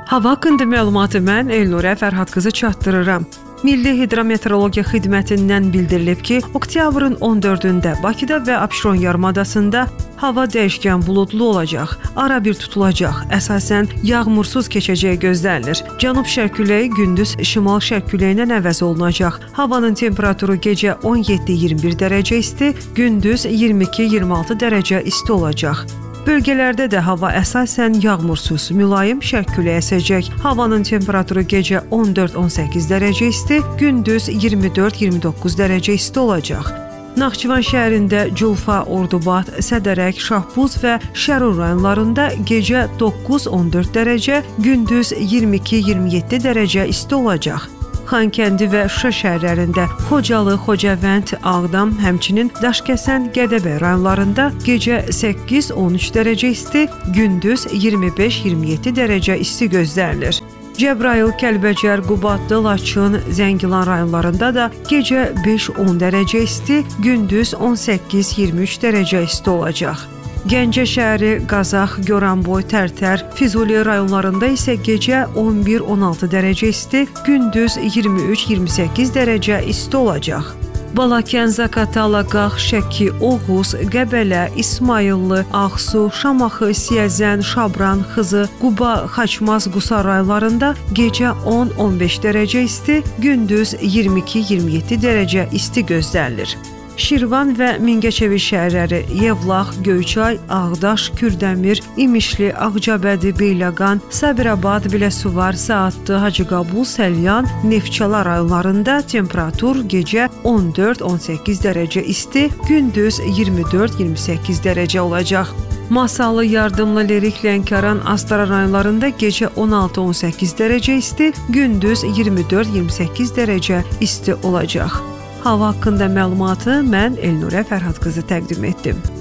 Hava haqqında məlumatı mən Elnurə Fərhad qızı çatdırıram. Milli Hidrometeorologiya Xidmətindən bildirilib ki, oktyabrın 14-də Bakıda və Abşeron yarımadasında hava dəyişkən buludlu olacaq, ara bir tutulacaq, əsasən yağmursuz keçəcəyi gözlənilir. Cənub-şərq küləyi gündüz şimal-şərq küləyindən əvəz olunacaq. Havanın temperaturu gecə 17-21 dərəcə isti, gündüz 22-26 dərəcə isti olacaq. Bölgələrdə də hava əsasən yağmursuz, mülayim şərq küləyi əsəcək. Havanın temperaturu gecə 14-18 dərəcə isti, gündüz 24-29 dərəcə isti olacaq. Naxçıvan şəhərində Culfa, Ordubad, Sədərək, Şahbuz və Şərur rayonlarında gecə 9-14 dərəcə, gündüz 22-27 dərəcə isti olacaq. Xankəndi və Şuşa şəhərlərində, Xocalı, Xocavənd, Ağdam, həmçinin Daşkəsən, Gədəbəy rayonlarında gecə 8-13 dərəcə isti, gündüz 25-27 dərəcə isti gözlənilir. Cəbrayıl, Kəlbəcər, Qubadlı, Laçın, Zəngilan rayonlarında da gecə 5-10 dərəcə isti, gündüz 18-23 dərəcə isti olacaq. Gəncə şəhəri, Qazax, Goranboy, Tərtər, Füzuli rayonlarında isə gecə 11-16 dərəcə isti, gündüz 23-28 dərəcə isti olacaq. Balakən, Zaqatala, Qax, Şəki, Oğuz, Qəbələ, İsmayıllı, Ağsu, Şamaxı, Siyəzən, Şabran, Xızı, Quba, Xaçmaz, Qusar rayonlarında gecə 10-15 dərəcə isti, gündüz 22-27 dərəcə isti gözlənilir. Şirvan və Mingəçevir şəhərləri, Yevlax, Göyçay, Ağdaş, Kürdəmir, İmişli, Ağcabədi, Beyləqan, Sabirabad, Biləsuvar, Saatlı, Hacıqabul, Səlyan, Neftçala rayonlarında temperatur gecə 14-18 dərəcə isti, gündüz 24-28 dərəcə olacaq. Masallı, Yardımlı, Lerik, Lənkəran, Astara rayonlarında gecə 16-18 dərəcə isti, gündüz 24-28 dərəcə isti olacaq. Hava haqqında məlumatı mən Elnurə Fərhad qızı təqdim etdim.